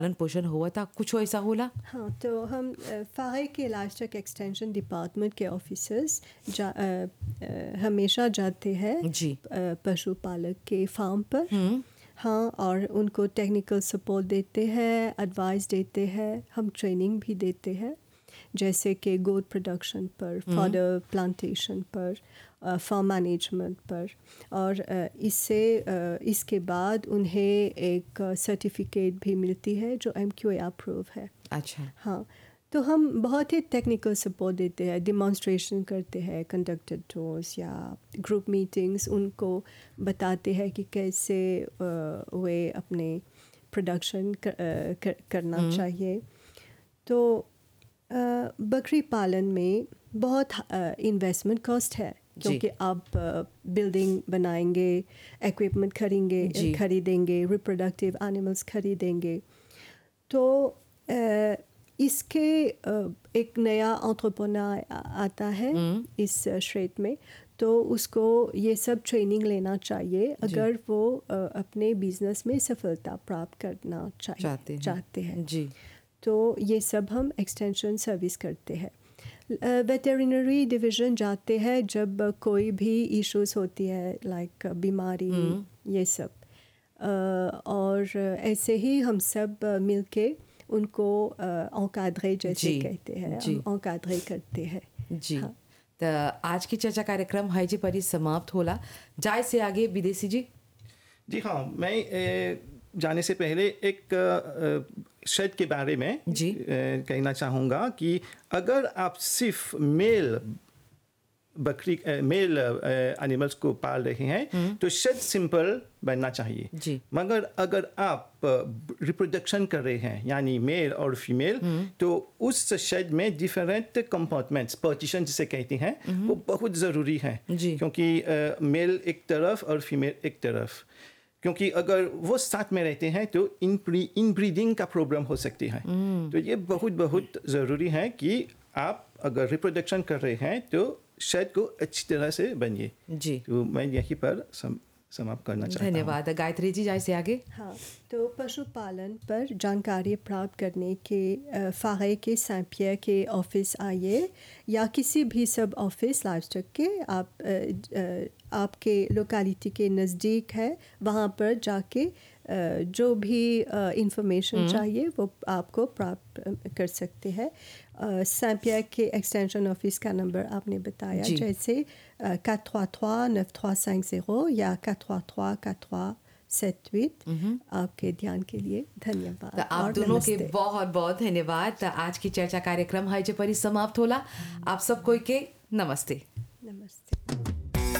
पालन पोषण हुआ था कुछ ऐसा होला? हाँ, तो हम फ़ाहे के लाइवस्टॉक एक्सटेंशन डिपार्टमेंट के ऑफिसर्स हमेशा जाते हैं जी। पशुपालक के फार्म पर। हाँ, और उनको टेक्निकल सपोर्ट देते हैं, एडवाइस देते हैं, हम ट्रेनिंग भी देते हैं, जैसे कि गोट प्रोडक्शन पर, फॉडर प्लांटेशन पर, फार्म मैनेजमेंट पर। और इसके बाद उन्हें एक सर्टिफिकेट भी मिलती है जो MQA अप्रूव है। अच्छा। हाँ, तो हम बहुत ही टेक्निकल सपोर्ट देते हैं, डिमॉन्स्ट्रेशन करते हैं, कंडक्टेड टूर्स या ग्रुप मीटिंग्स, उनको बताते हैं कि कैसे वे अपने प्रोडक्शन करना चाहिए। तो बकरी पालन में बहुत इन्वेस्टमेंट कॉस्ट है, क्योंकि आप बिल्डिंग बनाएंगे, इक्विपमेंट खरीदेंगे, रिप्रोडक्टिव एनिमल्स खरीदेंगे। तो इसके एक नया एंटरप्रेन्योर आता है इस क्षेत्र में, तो उसको ये सब ट्रेनिंग लेना चाहिए अगर वो अपने बिजनेस में सफलता प्राप्त करना चाहते हैं। जी। तो ये सब हम एक्सटेंशन सर्विस करते हैं। वेटरिनरी डिवीज़न जाते हैं जब कोई भी इश्यूज़ होती है, लाइक बीमारी, ये सब। और ऐसे ही हम सब मिलके उनको एनकाड्रे जैसे कहते हैं, हम एनकाड्रे करते हैं। जी। हाँ। तो आज की चर्चा कार्यक्रम है जी पर समाप्त होला। जाए से आगे विदेशी जी। जी हाँ, मैं जाने से पहले एक शेड के बारे में कहना चाहूँगा कि अगर आप सिर्फ मेल एनिमल्स को पाल रहे हैं तो शेड सिंपल बनना चाहिए। मगर अगर आप रिप्रोडक्शन कर रहे हैं, यानी मेल और फीमेल, तो उस शेड में डिफरेंट कंपार्टमेंट्स, पार्टीशन जिसे कहते हैं, वो बहुत ज़रूरी है। क्योंकि मेल एक तरफ और फीमेल एक तरफ, क्योंकि अगर वो साथ में रहते हैं तो इनब्रीडिंग का प्रॉब्लम हो सकती है। तो ये बहुत बहुत ज़रूरी है कि आप अगर रिप्रोडक्शन कर रहे हैं तो शेड को अच्छी तरह से बनिए। जी। तो मैं यहीं पर समाप्त करना चाहता हूँ। धन्यवाद। गायत्री जी, जाए से आगे। हाँ, तो पशुपालन पर जानकारी प्राप्त करने के फ़ाहे के सैंपियर के ऑफिस आइए, या किसी भी सब ऑफिस लाइवस्टॉक के आपके लोकेलिटी के नज़दीक है, वहाँ पर जाके जो भी इंफॉर्मेशन चाहिए वो आपको प्राप्त कर सकते हैं। सैंपियर के एक्सटेंशन ऑफिस का नंबर आपने बताया, जैसे 433-9350 या 433-4378। आपके ध्यान के लिए धन्यवाद। तो आप दोनों के बहुत बहुत धन्यवाद। आज की चर्चा कार्यक्रम है जो परी समाप्त होला। आप सब कोई के नमस्ते। नमस्ते।